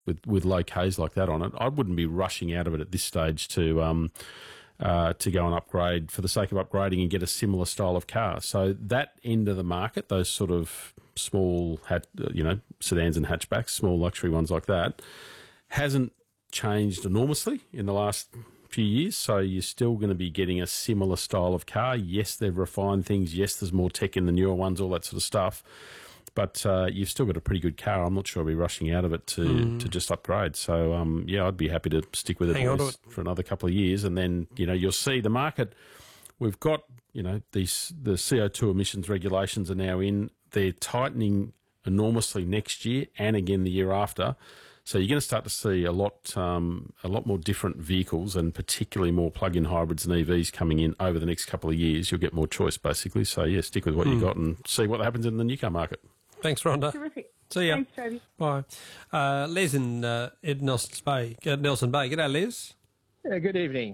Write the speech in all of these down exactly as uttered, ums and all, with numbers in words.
with, with low Ks like that on it, I wouldn't be rushing out of it at this stage to um, uh, to go and upgrade for the sake of upgrading and get a similar style of car. So that end of the market, those sort of small, hat, you know, sedans and hatchbacks, small luxury ones like that, hasn't changed enormously in the last few years. So you're still going to be getting a similar style of car. Yes, they've refined things. Yes, there's more tech in the newer ones, all that sort of stuff. But uh, you've still got a pretty good car. I'm not sure I'll be rushing out of it to, mm. to just upgrade. So, um, yeah, I'd be happy to stick with it, Hang on to it for another couple of years. And then, you know, you'll see the market. We've got, you know, these the C O two emissions regulations are now in. They're tightening enormously next year and again the year after. So you're going to start to see a lot, um, a lot more different vehicles, and particularly more plug-in hybrids and E Vs coming in over the next couple of years. You'll get more choice, basically. So yeah, stick with what mm. you got and see what happens in the new car market. Thanks, Rhonda. Terrific. See ya. Thanks, Toby. Bye. Uh, Les in uh, Ed Nelson's Bay. Uh, Nelson Bay. G'day, Les. Uh, good evening.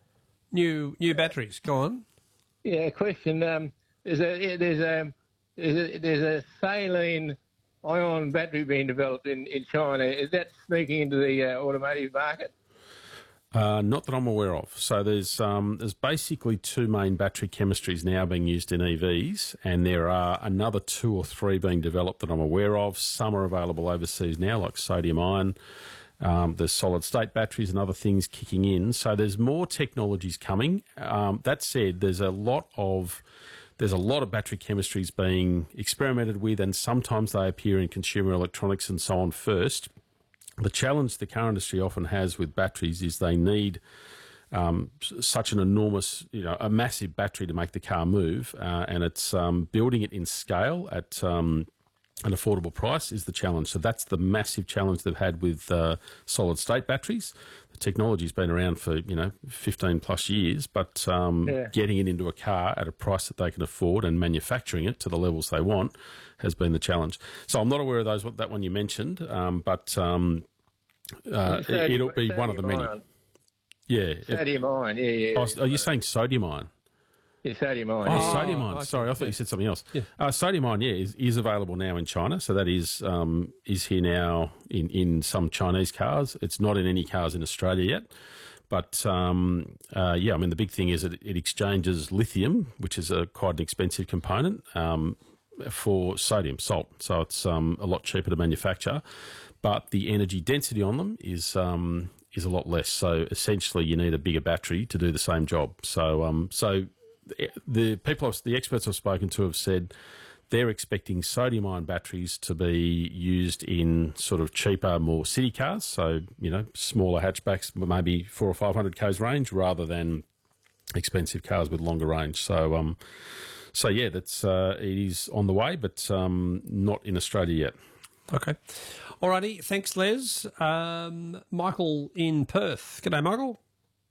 New new batteries. Go on. Yeah, question. Um, there's a there's a there's a, there's a saline ion battery being developed in, in China. Is that sneaking into the uh, automotive market? Uh, not that I'm aware of. So there's um, there's basically two main battery chemistries now being used in E Vs, and there are another two or three being developed that I'm aware of. Some are available overseas now, like sodium ion. Um, there's solid-state batteries and other things kicking in. So there's more technologies coming. Um, that said, there's a lot of there's a lot of battery chemistries being experimented with, and sometimes they appear in consumer electronics and so on first. The challenge the car industry often has with batteries is they need um, such an enormous, you know, a massive battery to make the car move, uh, and it's um, building it in scale at um, an affordable price is the challenge. So that's the massive challenge they've had with uh, solid-state batteries. The technology's been around for, you know, fifteen plus years, but um, yeah. getting it into a car at a price that they can afford and manufacturing it to the levels they want has been the challenge. So I'm not aware of those, that one you mentioned, um, but um, uh, sodium, it'll be one of the many. Ion. Yeah. Sodium ion, yeah, yeah. Oh, are you saying sodium ion? Yeah, sodium ion. Oh, yeah. sodium ion. okay. Sorry, I thought you said something else. Yeah. Uh, sodium ion, yeah, is, is available now in China. So that is um, is here now in, in some Chinese cars. It's not in any cars in Australia yet. But, um, uh, yeah, I mean, the big thing is that it exchanges lithium, which is a quite an expensive component, um, for sodium, salt. So it's um, a lot cheaper to manufacture. But the energy density on them is um, is a lot less. So essentially you need a bigger battery to do the same job. So um, so the people, I've, the experts I've spoken to have said they're expecting sodium-ion batteries to be used in sort of cheaper, more city cars. So, you know, smaller hatchbacks, maybe four or five hundred k's range, rather than expensive cars with longer range. So, um, so yeah, that's uh, it is on the way, but um, not in Australia yet. Okay. Alrighty. Thanks, Les. Um, Michael in Perth. G'day, Michael.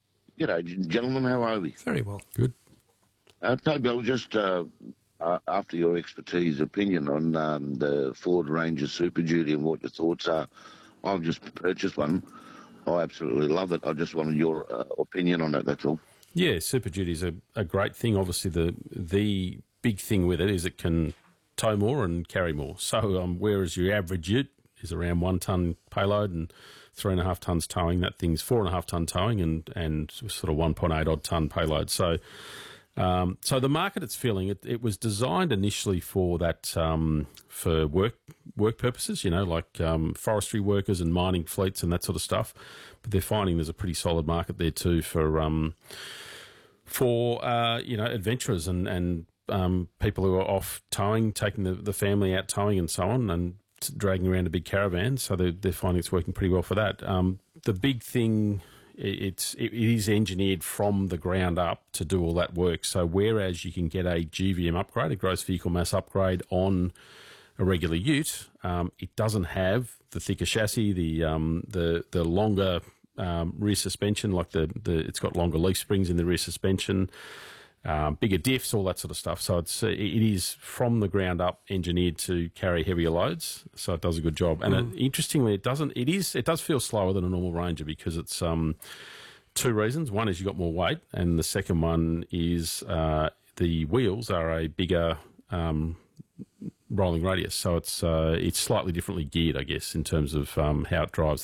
G'day, gentlemen. How are we? Very well. Good. Uh, Toby, I was just uh, uh, after your expertise opinion on um, the Ford Ranger Super Duty and what your thoughts are. I've just purchased one. I absolutely love it. I just wanted your uh, opinion on it, that's all. Yeah, Super Duty is a, a great thing. Obviously, the the big thing with it is it can tow more and carry more. So um, whereas your average ute is around one tonne payload and three and a half tonnes towing, that thing's four and a half tonne towing and, and sort of one point eight odd tonne payload. So um, so the market it's feeling, it, it was designed initially for that, um, for work work purposes, you know, like um, forestry workers and mining fleets and that sort of stuff. But they're finding there's a pretty solid market there too for, um, for uh, you know, adventurers and, and um, people who are off towing, taking the, the family out towing and so on, and dragging around a big caravan. So they're, they're finding it's working pretty well for that. Um, the big thing, it's it is engineered from the ground up to do all that work. So whereas you can get a G V M upgrade, a gross vehicle mass upgrade on a regular ute, um, it doesn't have the thicker chassis, the um, the the longer um, rear suspension, like the, the it's got longer leaf springs in the rear suspension, um, bigger diffs, all that sort of stuff. So it's it is from the ground up engineered to carry heavier loads. So it does a good job. And Mm. it, interestingly, it doesn't. It is. It does feel slower than a normal Ranger because it's um, two reasons. One is you got more weight, and the second one is uh, the wheels are a bigger um, rolling radius. So it's uh, it's slightly differently geared, I guess, in terms of um, how it drives